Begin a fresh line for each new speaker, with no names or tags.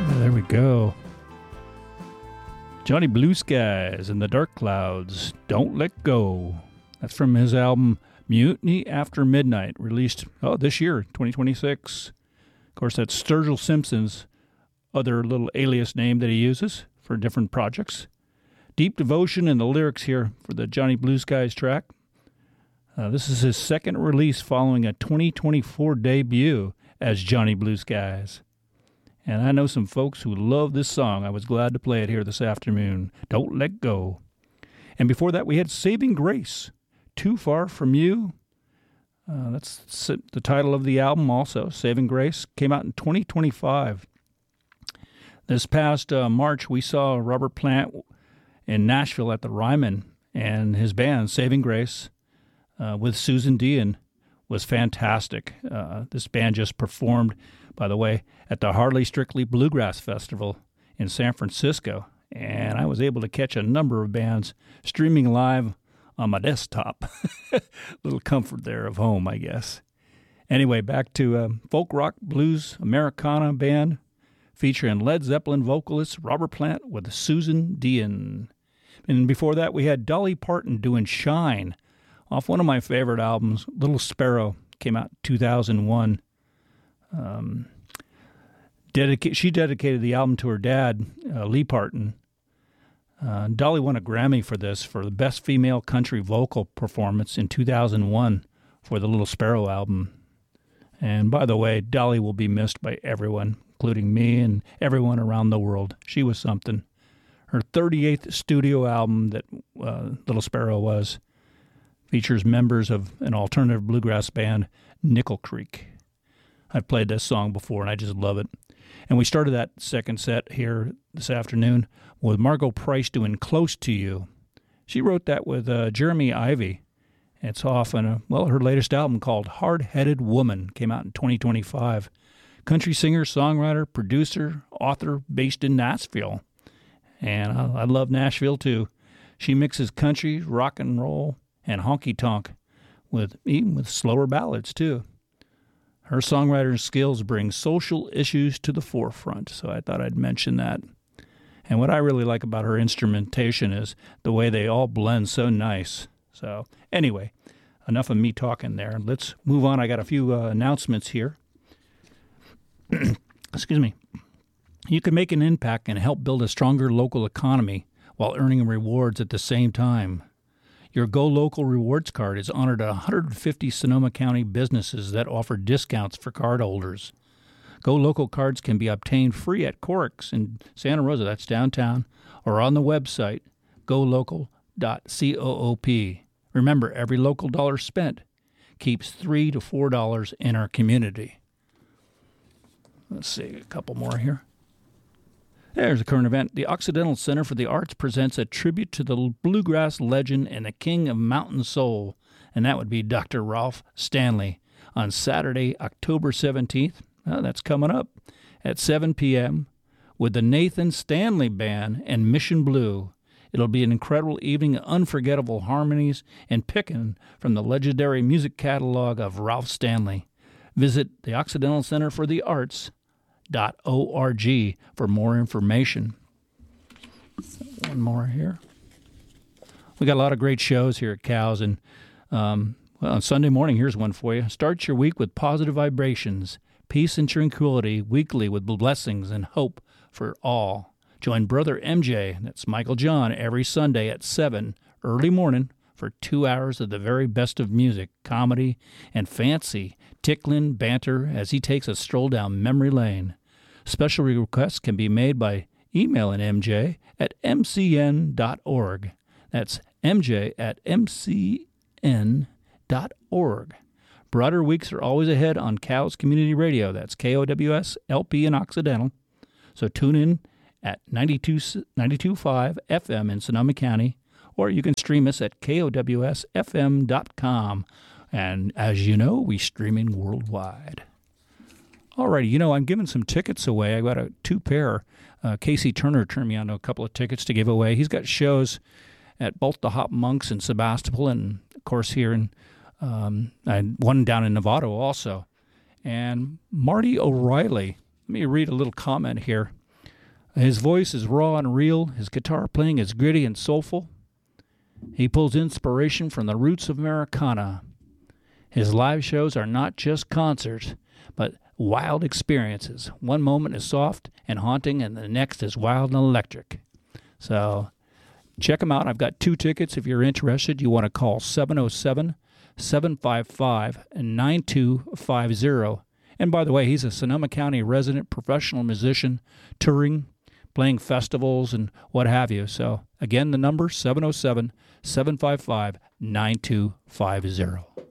There we go. Johnny Blue Skies and the Dark Clouds, Don't Let Go. That's from his album Mutiny After Midnight, released this year, 2026. Of course, that's Sturgill Simpson's other little alias name that he uses for different projects. Deep devotion in the lyrics here for the Johnny Blue Skies track. This is his second release following a 2024 debut as Johnny Blue Skies. And I know some folks who love this song. I was glad to play it here this afternoon. Don't Let Go. And before that, we had Saving Grace, Too Far From You. That's the title of the album also, Saving Grace. Came out in 2025. This past March, we saw Robert Plant in Nashville at the Ryman, and his band, Saving Grace, with Susan Dean, was fantastic. This band just performed, by the way, at the Harley Strictly Bluegrass Festival in San Francisco, and I was able to catch a number of bands streaming live on my desktop. Little comfort there of home, I guess. Anyway, back to folk rock blues Americana band featuring Led Zeppelin vocalist Robert Plant with Susan Dean. And before that, we had Dolly Parton doing Shine off one of my favorite albums, Little Sparrow, came out in 2001. She dedicated the album to her dad, Lee Parton. Dolly won a Grammy for this, for the Best Female Country Vocal Performance in 2001 for the Little Sparrow album. And by the way, Dolly will be missed by everyone, including me and everyone around the world. She was something. Her 38th studio album that Little Sparrow was features members of an alternative bluegrass band, Nickel Creek. I've played this song before, and I just love it. And we started that second set here this afternoon with Margot Price doing Close to You. She wrote that with Jeremy Ivy. It's off on her latest album called Hard-Headed Woman, came out in 2025. Country singer, songwriter, producer, author, based in Nashville. And I love Nashville, too. She mixes country, rock and roll, and honky-tonk, even with slower ballads, too. Her songwriting skills bring social issues to the forefront, so I thought I'd mention that. And what I really like about her instrumentation is the way they all blend so nice. So anyway, enough of me talking there. Let's move on. I got a few announcements here. Excuse me. You can make an impact and help build a stronger local economy while earning rewards at the same time. Your Go Local Rewards card is honored at 150 Sonoma County businesses that offer discounts for cardholders. Go Local cards can be obtained free at Corix in Santa Rosa, that's downtown, or on the website, golocal.coop. Remember, every local dollar spent keeps $3 to $4 in our community. Let's see, a couple more here. There's a current event. The Occidental Center for the Arts presents a tribute to the bluegrass legend and the king of mountain soul, and that would be Dr. Ralph Stanley, on Saturday, October 17th. That's coming up at 7 p.m. with the Nathan Stanley Band and Mission Blue. It'll be an incredible evening of unforgettable harmonies and picking from the legendary music catalog of Ralph Stanley. Visit the Occidental Center for the Arts .org for more information. One more here. We got a lot of great shows here at Cows, and on Sunday morning, here's one for you. Start your week with positive vibrations, peace and tranquility, weekly with blessings and hope for all. Join Brother MJ, that's Michael John, every Sunday at 7, early morning, for 2 hours of the very best of music, comedy, and fancy, tickling banter as he takes a stroll down memory lane. Special requests can be made by emailing MJ at mcn.org. That's MJ at mcn.org. Broader weeks are always ahead on Cows Community Radio. That's KOWS LP in Occidental. So tune in at 92.5 FM in Sonoma County, or you can stream us at KOWSFM.com. And as you know, we're streaming worldwide. Alrighty, I'm giving some tickets away. I got 2 pair. Casey Turner turned me on to a couple of tickets to give away. He's got shows at both the Hop Monks in Sebastopol and, of course, here in one down in Novato also. And Marty O'Reilly, let me read a little comment here. His voice is raw and real. His guitar playing is gritty and soulful. He pulls inspiration from the roots of Americana. His live shows are not just concerts, but wild experiences. One moment is soft and haunting, and the next is wild and electric. So check him out. I've got 2 tickets. If you're interested, you want to call 707-755-9250. And by the way, he's a Sonoma County resident professional musician, touring, playing festivals and what have you. So again, the number 707-755-9250.